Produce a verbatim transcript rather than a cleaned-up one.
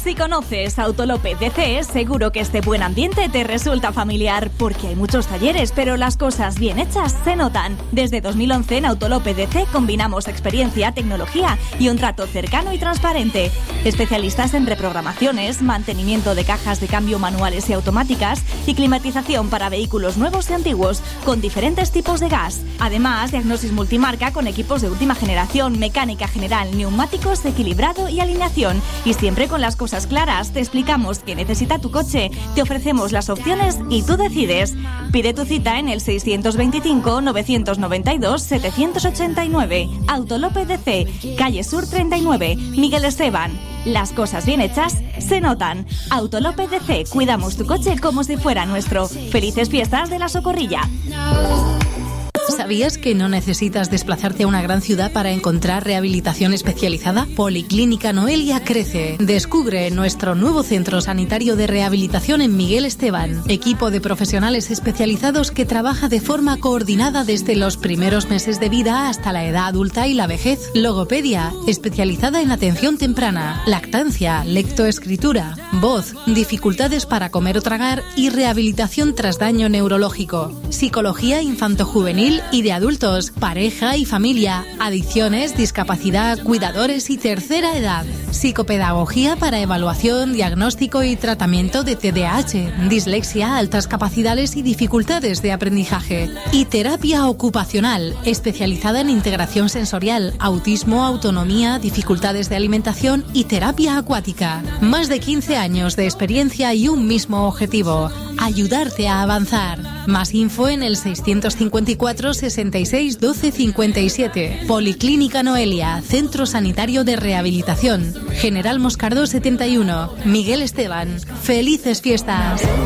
Si conoces Autolope D C, seguro que este buen ambiente te resulta familiar, porque hay muchos talleres, pero las cosas bien hechas se notan. Desde dos mil once en Autolope D C combinamos experiencia, tecnología y un trato cercano y transparente. Especialistas en reprogramaciones, mantenimiento de cajas de cambio manuales y automáticas y climatización para vehículos nuevos y antiguos, con diferentes tipos de gas. Además, diagnosis multimarca con equipos de última generación, mecánica general, neumáticos, equilibrado y alineación. Y siempre con las cosas claras, te explicamos qué necesita tu coche, te ofrecemos las opciones y tú decides. Pide tu cita en el seiscientos veinticinco, novecientos noventa y dos, setecientos ochenta y nueve. Autolope D C, calle Sur treinta y nueve, Miguel Esteban. Las cosas bien hechas se notan. Autolope D C, cuidamos tu coche como si fuera nuestro. Felices fiestas de la Socorrilla. ¿Sabías que no necesitas desplazarte a una gran ciudad para encontrar rehabilitación especializada? Policlínica Noelia crece. Descubre nuestro nuevo centro sanitario de rehabilitación en Miguel Esteban. Equipo de profesionales especializados que trabaja de forma coordinada desde los primeros meses de vida hasta la edad adulta y la vejez. Logopedia, especializada en atención temprana, lactancia, lectoescritura, voz, dificultades para comer o tragar y rehabilitación tras daño neurológico. Psicología infantojuvenil y de adultos, pareja y familia, adicciones, discapacidad, cuidadores y tercera edad. Psicopedagogía para evaluación, diagnóstico y tratamiento de T D A H, dislexia, altas capacidades y dificultades de aprendizaje. Y terapia ocupacional, especializada en integración sensorial, autismo, autonomía, dificultades de alimentación y terapia acuática. Más de quince años de experiencia y un mismo objetivo: ayudarte a avanzar. Más info en el seiscientos cincuenta y cuatro, sesenta y seis, doce, cincuenta y siete. Policlínica Noelia, Centro Sanitario de Rehabilitación. General Moscardó setenta y uno, Miguel Esteban. ¡Felices fiestas!